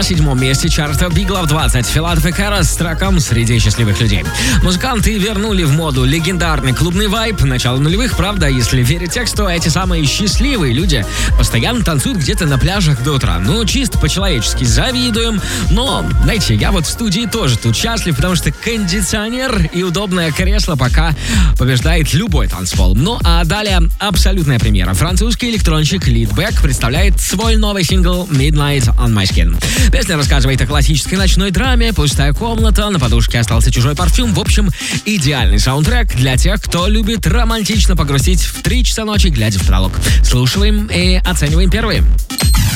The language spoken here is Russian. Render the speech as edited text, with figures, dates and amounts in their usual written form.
На 7 месте чарта Big Love 20. Филатов и Кара с треком «Среди счастливых людей». Музыканты вернули в моду легендарный клубный вайб начала нулевых. Правда, если верить тексту, эти самые счастливые люди постоянно танцуют где-то на пляжах до утра. Ну, чисто по-человечески завидуем. Но, знаете, я вот в студии тоже тут счастлив, потому что кондиционер и удобное кресло пока побеждает любой танцпол. Ну, а далее абсолютная премьера. Французский электронщик Leadback представляет свой новый сингл «Midnight on My Skin». Песня рассказывает о классической ночной драме, пустая комната, на подушке остался чужой парфюм. В общем, идеальный саундтрек для тех, кто любит романтично погрузить в 3 часа ночи, глядя в потолок. Слушаем и оцениваем первые.